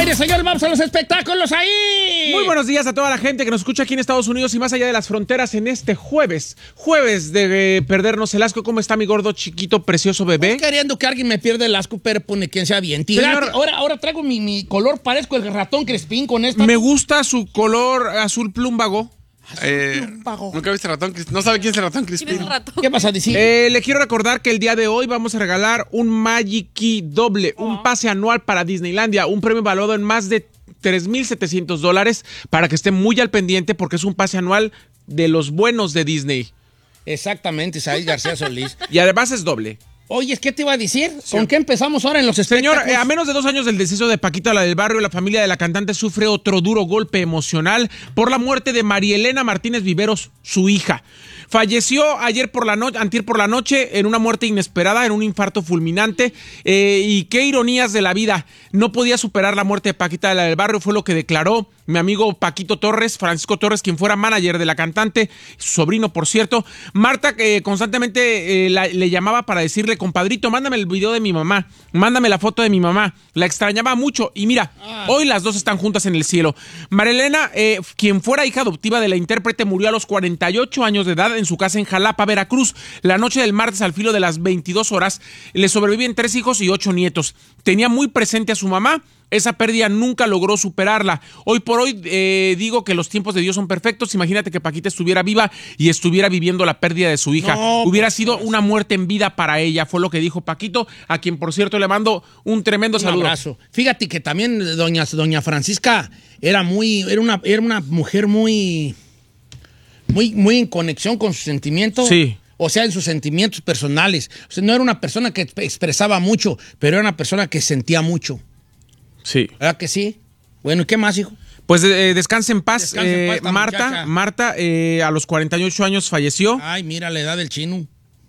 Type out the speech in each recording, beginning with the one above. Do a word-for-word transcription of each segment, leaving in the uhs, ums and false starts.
Señores, señores, vamos a los espectáculos ahí. Muy buenos días a toda la gente que nos escucha aquí en Estados Unidos y más allá de las fronteras en este jueves. Jueves de eh, perdernos el asco. ¿Cómo está mi gordo, chiquito, precioso bebé? Estoy queriendo que alguien me pierda el asco, pero pone quien sea bien. Tío, Señor- ahora, ahora traigo mi, mi color, parezco el ratón Crespín con esta. Me gusta su color azul plúmbago. Eh, Plúmbago. Nunca viste ratón Crispín. No sabe quién es el ratón Crispín. ¿Quién es el ratón? ¿Qué vas a decir? Eh, le quiero recordar que el día de hoy vamos a regalar un Magic Key doble, un pase anual para Disneylandia, un premio valuado en más de tres mil setecientos dólares para que esté muy al pendiente porque es un pase anual de los buenos de Disney. Exactamente, Said García Solís. Y además es doble. Oye, ¿qué te iba a decir? ¿Con qué empezamos ahora en los espectáculos? Señor, eh, a menos de dos años del deceso de Paquita, la del barrio, la familia de la cantante sufre otro duro golpe emocional por la muerte de María Elena Martínez Viveros, su hija. Falleció ayer por la noche, antier por la noche, en una muerte inesperada, en un infarto fulminante. Eh, y qué ironías de la vida. No podía superar la muerte de Paquita, la del barrio, fue lo que declaró mi amigo Paquito Torres, Francisco Torres, quien fuera manager de la cantante, su sobrino, por cierto. Marta eh, constantemente eh, la, le llamaba para decirle, compadrito, mándame el video de mi mamá, mándame la foto de mi mamá. La extrañaba mucho y mira, ah. hoy las dos están juntas en el cielo. María Elena, eh, quien fuera hija adoptiva de la intérprete, murió a los cuarenta y ocho años de edad en su casa en Jalapa, Veracruz. La noche del martes, al filo de las veintidós horas, le sobreviven tres hijos y ocho nietos. Tenía muy presente a su mamá. Esa pérdida nunca logró superarla. Hoy por hoy eh, digo que los tiempos de Dios son perfectos. Imagínate que Paquita estuviera viva y estuviera viviendo la pérdida de su hija. No, Hubiera sido una muerte en vida para ella, fue lo que dijo Paquito, a quien por cierto le mando un tremendo un saludo. abrazo. Fíjate que también doña, doña Francisca era muy, era una, era una mujer muy, muy, muy en conexión con sus sentimientos. Sí. O sea, en sus sentimientos personales. O sea, no era una persona que expresaba mucho, pero era una persona que sentía mucho. Sí. ¿Verdad que sí? Bueno, ¿y qué más, hijo? Pues eh, descanse en paz, Descanse en eh, paz, Marta. muchacha. Marta, eh, a los cuarenta y ocho años falleció. Ay, mira la edad del chino.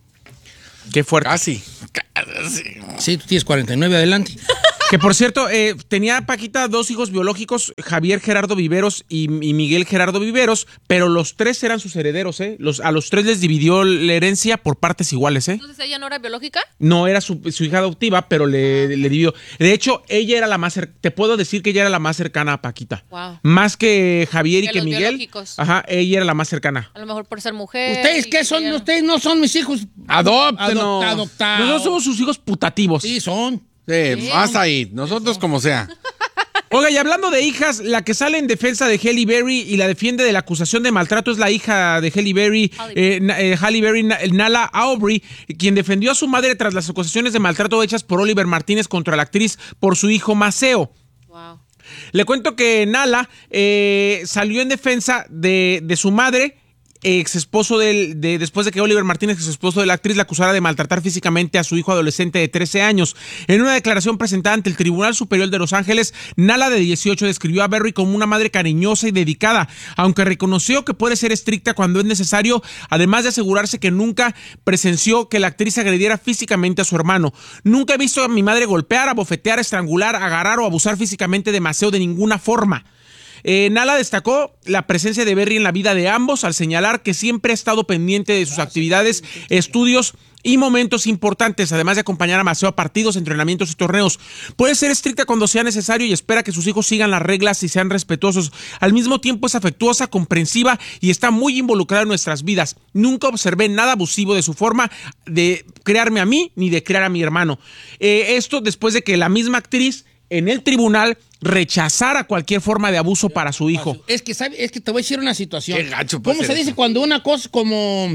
Qué fuerte. Casi. Casi. Sí, tú tienes cuarenta y nueve, adelante. Que por cierto, eh, tenía Paquita dos hijos biológicos, Javier Gerardo Viveros y, y Miguel Gerardo Viveros, pero los tres eran sus herederos, ¿eh? Los, a los tres les dividió la herencia por partes iguales, ¿eh? Entonces, ¿ella no era biológica? No era su, su hija adoptiva, pero le, le dividió. De hecho, ella era la más cer- te puedo decir que ella era la más cercana a Paquita. Wow. Más que Javier y Que que los Miguel. biológicos. Ajá, ella era la más cercana. A lo mejor por ser mujer. ¿Ustedes y qué que son? ella no- Ustedes no son mis hijos. Adóptenos. Adopta- adoptados. Nosotros somos sus hijos putativos. Sí, son. Sí, más ahí. Nosotros como sea. Oiga, y hablando de hijas, la que sale en defensa de Halle Berry y la defiende de la acusación de maltrato es la hija de Halle Berry, Halle eh, Na- eh, Halle Berry, Na- Nala Aubrey, quien defendió a su madre tras las acusaciones de maltrato hechas por Oliver Martínez contra la actriz por su hijo Maceo. Wow. Le cuento que Nala eh, salió en defensa de, de su madre, ex esposo del, de, después de que Oliver Martínez, ex esposo de la actriz, la acusara de maltratar físicamente a su hijo adolescente de trece años. En una declaración presentada ante el Tribunal Superior de Los Ángeles, Nala, de dieciocho, describió a Berry como una madre cariñosa y dedicada, aunque reconoció que puede ser estricta cuando es necesario, además de asegurarse que nunca presenció que la actriz agrediera físicamente a su hermano. Nunca he visto a mi madre golpear, abofetear, estrangular, agarrar o abusar físicamente de Maceo de ninguna forma. Eh, Nala destacó la presencia de Berry en la vida de ambos al señalar que siempre ha estado pendiente de sus actividades, estudios y momentos importantes, además de acompañar a Maceo a partidos, entrenamientos y torneos. Puede ser estricta cuando sea necesario y espera que sus hijos sigan las reglas y sean respetuosos. Al mismo tiempo es afectuosa, comprensiva y está muy involucrada en nuestras vidas. Nunca observé nada abusivo de su forma de crearme a mí ni de crear a mi hermano. Eh, esto después de que la misma actriz en el tribunal rechazara cualquier forma de abuso para su hijo. Es que, ¿sabe? Es que te voy a decir una situación. Qué gacho puede ¿Cómo se ser dice eso? cuando una cosa como...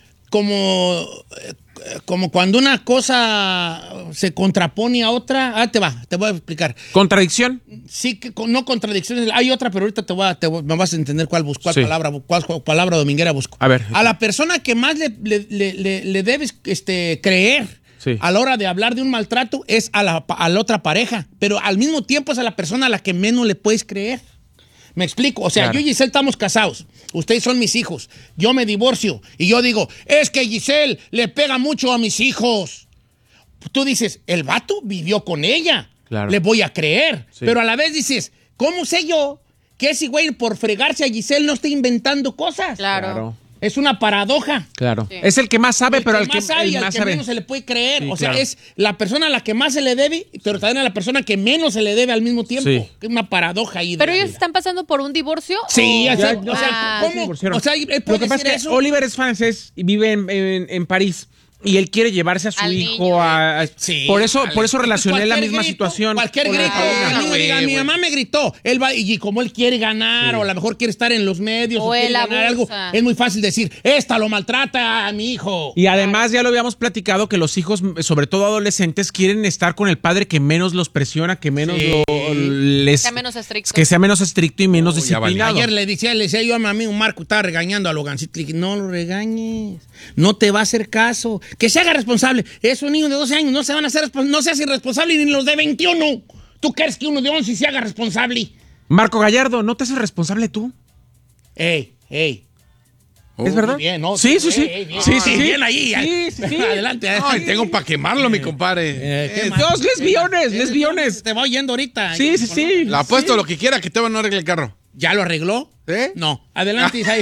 como... eh, como cuando una cosa se contrapone a otra? Ah, te va, te voy a explicar. ¿Contradicción? Sí, que con- no contradicciones. Hay otra, pero ahorita te voy a, te voy- me vas a entender cuál busco, cuál Sí. palabra, cuál, cuál palabra dominguera busco. A ver. A la persona que más le, le- le- le- le debes este, creer Sí. a la hora de hablar de un maltrato es a la, a la otra pareja, pero al mismo tiempo es a la persona a la que menos le puedes creer. Me explico, o sea, Claro. yo y Giselle estamos casados, ustedes son mis hijos, yo me divorcio y yo digo, es que Giselle le pega mucho a mis hijos. Tú dices, el vato vivió con ella, Claro. le voy a creer, Sí. pero a la vez dices, ¿cómo sé yo que ese güey por fregarse a Giselle no está inventando cosas? Claro. Claro. Es una paradoja. Claro. Sí. Es el que más sabe, El pero que al que más sabe y el al más que sabe. menos se le puede creer. Sí, o sea, claro. es la persona a la que más se le debe, pero también a la persona que menos se le debe al mismo tiempo. Sí. Es una paradoja ahí. de ¿Pero la ellos vida. están pasando por un divorcio? Sí, o- o sea, Ya- o sea, Ah, se ¿cómo? divorciaron. O sea, ¿él puede Lo que pasa es decir que eso? Oliver es francés y vive en, en- en París. Y él quiere llevarse a su Al hijo niño. a... a- Sí, por eso, vale. por eso relacioné la Cualquier misma grito, situación. Cualquier con la grito, Paulina. el niño güey, diga, mi güey. mamá me gritó. Él va, y como él quiere ganar, o a lo mejor quiere estar en los medios, o, O quiere él ganar algo, abusa. es muy fácil decir, esta lo maltrata a mi hijo. Y además ya lo habíamos platicado que los hijos, sobre todo adolescentes, quieren estar con el padre que menos los presiona, que menos Sí. lo- les... Sea menos estricto. Que sea menos estricto y menos Oh, ya valió. disciplinado. Ayer le decía, le decía yo a mi amigo Marco, estaba regañando a Logancito, le dije, no lo regañes, no te va a hacer caso, que se haga responsable. Es un niño de doce años, no se van a hacer respons- no seas irresponsable ni los de veintiuno. ¿Tú crees que uno de once se haga responsable? Marco Gallardo, ¿no te haces responsable tú? Ey, ey. ¿Es verdad? Muy bien, ¿no? Sí, sí, sí. Ey, bien, Sí, ey, sí, sí. bien ahí. Sí, sí, sí. Adelante. Ay, tengo para quemarlo, mi compadre. Eh, ¿qué Eh, más? Dos lesbiones, Eh, lesbiones. Te va oyendo ahorita. Sí, sí, sí. Le apuesto lo que quiera que te van a arreglar el carro. ¿Ya lo arregló? ¿Eh? No. Adelante, Isaí.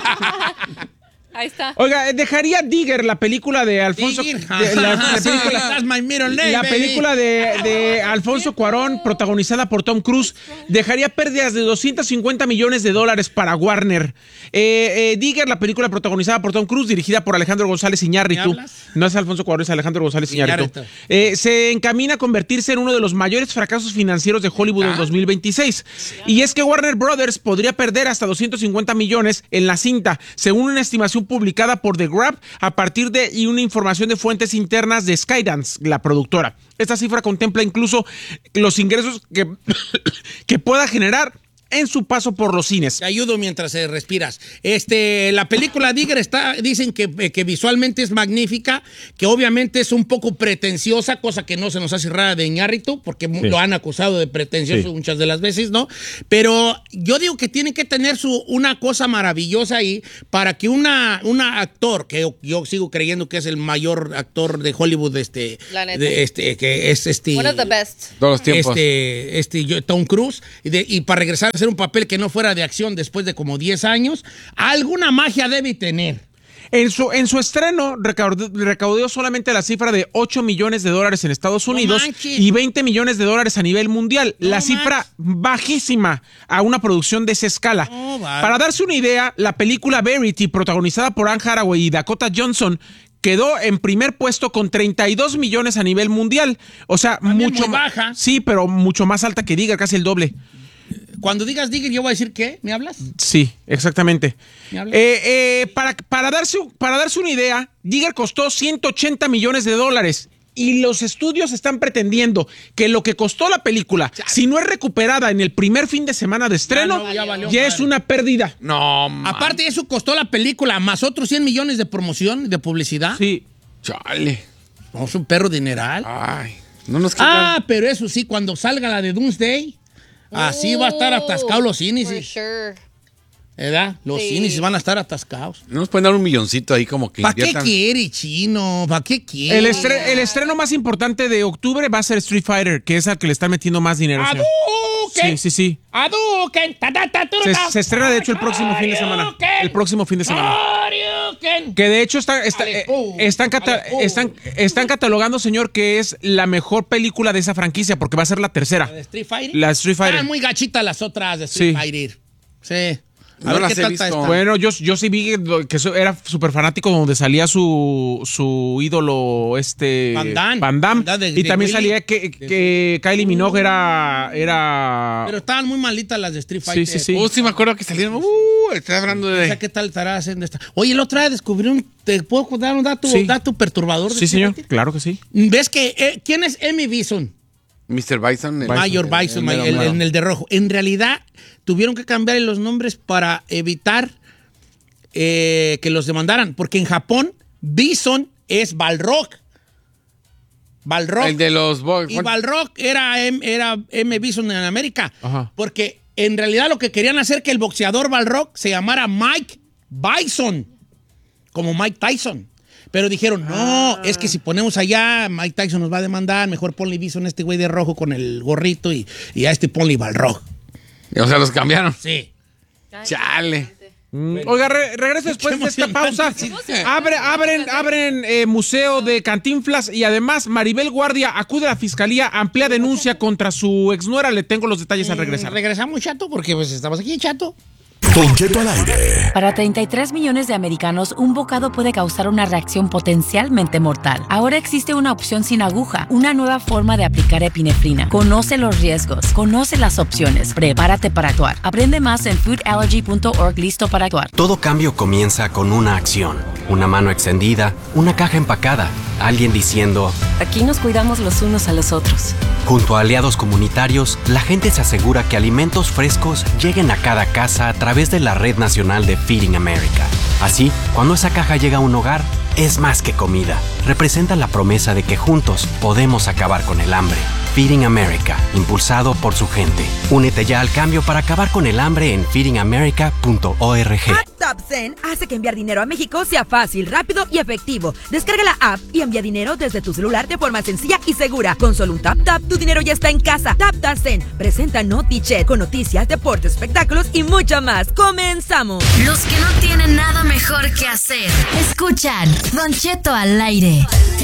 Ahí está. Oiga, dejaría Digger, la película de Alfonso... Digger. de- la, la película, That's my middle name, la baby. película de, de Alfonso Cuarón, protagonizada por Tom Cruise, dejaría pérdidas de doscientos cincuenta millones de dólares para Warner. Eh, eh, Digger, la película protagonizada por Tom Cruise, dirigida por Alejandro González Iñárritu. ¿Me hablas? No es Alfonso Cuarón, es Alejandro González Iñárritu. Iñárritu. Eh, se encamina a convertirse en uno de los mayores fracasos financieros de Hollywood Ah. en dos mil veintiséis. Y es que Warner Brothers podría perder hasta doscientos cincuenta millones en la cinta, según una estimación publicada por The Grab a partir de y una información de fuentes internas de Skydance, la productora. Esta cifra contempla incluso los ingresos que, que pueda generar en su paso por los cines. Te ayudo mientras eh, respiras. Este, la película Digger está, dicen que, eh, que visualmente es magnífica, que obviamente es un poco pretenciosa, cosa que no se nos hace rara de Iñárritu, porque mu- Sí. lo han acusado de pretencioso Sí. muchas de las veces, ¿no? Pero yo digo que tiene que tener su, una cosa maravillosa ahí para que una, una actor, que yo, yo sigo creyendo que es el mayor actor de Hollywood, este, La neta. de, este que es este... One of the best. Todos los tiempos. Este, este yo- Tom Cruise, y, de- y para regresar a hacer un papel que no fuera de acción después de como diez años, alguna magia debe tener. En su, en su estreno recaudó, recaudó solamente la cifra de ocho millones de dólares en Estados No Unidos manches. y veinte millones de dólares a nivel mundial. No la cifra manches. bajísima a una producción de esa escala. No, vale. Para darse una idea, la película Verity, protagonizada por Anne Hathaway y Dakota Johnson, quedó en primer puesto con treinta y dos millones a nivel mundial. O sea, También mucho muy ma- baja. Sí, pero mucho más alta que Digger, casi el doble. Cuando digas Digger, yo voy a decir ¿qué? ¿Me hablas? Sí, exactamente. ¿Me hablas? Eh, eh, para, para, darse, para darse una idea, Digger costó ciento ochenta millones de dólares. Y los estudios están pretendiendo que lo que costó la película, si no es recuperada en el primer fin de semana de estreno, Ya no, ya valió ya es madre. una pérdida. No, man. Aparte, eso costó la película, más otros cien millones de promoción, de publicidad. Sí. Chale. No, es un perro dineral. Ay. No nos Ah, pero eso sí, cuando salga la de Doomsday, así va a estar atascado los cines, For ¿eh? sure. ¿verdad? Los Sí. cines van a estar atascados. No nos pueden dar un milloncito ahí como que ¿Para qué inviertan. quiere, chino? ¿Para qué quiere? El, estre- el estreno más importante de octubre va a ser Street Fighter, que es al que le están metiendo más dinero. señor. ¡Hadouken! Sí, sí, sí. ¡Hadouken! Ta, ta, ta, Se, turuta. se estrena, de hecho, el próximo fin de semana. ¡Hadouken! El próximo fin de semana. ¡Hadouken! Que de hecho está, está- Ale, eh, pu, están, cata- ale, pu. están, están catalogando, señor, que es la mejor película de esa franquicia, porque va a ser la tercera. ¿La de Street Fighter? La de Street Fighter. Están muy gachitas las otras de Street Sí. Fighter. Sí. A No ver las qué he tal visto. está esta. Bueno, yo, yo sí vi que, que eso era súper fanático donde salía su, su ídolo, este... Van Damme. Van Damme. Van Damme de- y de también Willy. salía que, que Kylie Minogue era... era Pero estaban muy malitas las de Street Fighter. sí, sí. Uh, sí me acuerdo que salieron. Uh, estás hablando O sea, de. ¿qué tal estará haciendo esta? Oye, el otro día descubrí un... ¿Te puedo dar un dato, Sí. dato perturbador? de Sí, Street señor, Fighter? claro que sí. ¿Ves que... eh, ¿Quién es Emmy Bison? mister Bison. el- Mayor el- Bison, el el, mero, el- mero. el de rojo. En realidad, tuvieron que cambiar los nombres para evitar eh, que los demandaran. Porque en Japón, Bison es Balrog. Balrog. El de los. bo- Y Balrog era, M- era M. Bison en América. Ajá. Porque en realidad lo que querían hacer que el boxeador Balrog se llamara Mike Bison. Como Mike Tyson. Pero dijeron, no, es que si ponemos allá, Mike Tyson nos va a demandar, mejor ponle Bison a este güey de rojo con el gorrito y, y a este ponle Balrog. O sea, los cambiaron. Sí. Chale. Mm, Oiga, re- regreso después de esta pausa. Abre, abren abren eh, museo de Cantinflas y además Maribel Guardia acude a la fiscalía, amplia denuncia contra su exnuera. Le tengo los detalles al regresar. Regresamos, Chato, porque pues estamos aquí, Chato. Don Cheto al aire. Para treinta y tres millones de americanos, un bocado puede causar una reacción potencialmente mortal. Ahora existe una opción sin aguja, una nueva forma de aplicar epinefrina. Conoce los riesgos, conoce las opciones, prepárate para actuar. Aprende más en food allergy punto org, listo para actuar. Todo cambio comienza con una acción. Una mano extendida, una caja empacada, alguien diciendo: Aquí nos cuidamos los unos a los otros. Junto a aliados comunitarios, la gente se asegura que alimentos frescos lleguen a cada casa a través de la Red Nacional de Feeding America. Así, cuando esa caja llega a un hogar, es más que comida. Representa la promesa de que juntos podemos acabar con el hambre. Feeding America, impulsado por su gente. Únete ya al cambio para acabar con el hambre en feeding america punto org. TapTapSend hace que enviar dinero a México sea fácil, rápido y efectivo. Descarga la app y envía dinero desde tu celular de forma sencilla y segura. Con solo un tap tap, tu dinero ya está en casa. TapTapSend presenta NotiChat con noticias, deportes, espectáculos y mucho más. ¡Comenzamos! Los que no tienen nada mejor que hacer, escuchan Don Cheto al aire.